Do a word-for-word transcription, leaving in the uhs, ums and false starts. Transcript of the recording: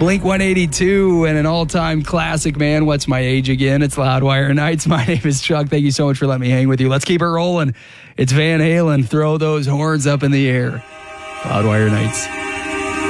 Blink one eighty-two and an all-time classic, man. What's my age again? It's Loudwire Nights. My name is Chuck. Thank you so much for letting me hang with you. Let's keep it rolling. It's Van Halen. Throw those horns up in the air. Loudwire Nights.